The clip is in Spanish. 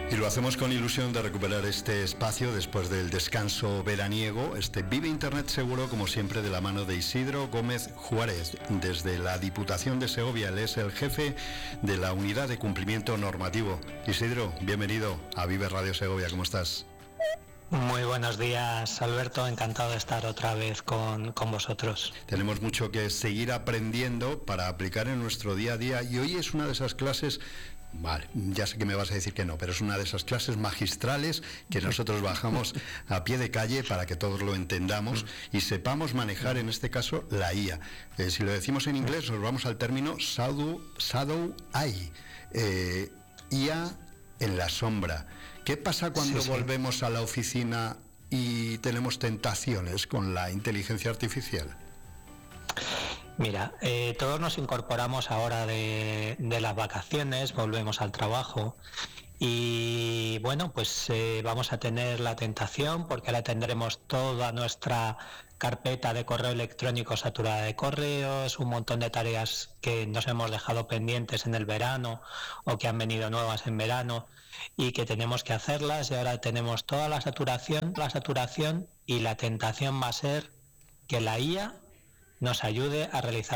Y lo hacemos con ilusión de recuperar este espacio después del descanso veraniego, este Vive Internet Seguro, como siempre, de la mano de Isidro Gómez Juárez, desde la Diputación de Segovia. Él es el jefe de la Unidad de Cumplimiento Normativo. Isidro, bienvenido a Vive Radio Segovia, ¿cómo estás? Muy buenos días, Alberto, encantado de estar otra vez con vosotros. Tenemos mucho que seguir aprendiendo para aplicar en nuestro día a día, y hoy es una de esas clases. Vale, ya sé que me vas a decir que no, pero es una de esas clases magistrales que nosotros bajamos a pie de calle para que todos lo entendamos y sepamos manejar, en este caso, la IA. Si lo decimos en inglés, nos vamos al término Shadow AI, IA en la sombra. ¿Qué pasa cuando volvemos a la oficina y tenemos tentaciones con la inteligencia artificial? Mira, todos nos incorporamos ahora de las vacaciones, volvemos al trabajo y bueno, pues vamos a tener la tentación, porque ahora tendremos toda nuestra carpeta de correo electrónico saturada de correos, un montón de tareas que nos hemos dejado pendientes en el verano o que han venido nuevas en verano y que tenemos que hacerlas, y ahora tenemos toda la saturación y la tentación va a ser que la IA nos ayude a realizar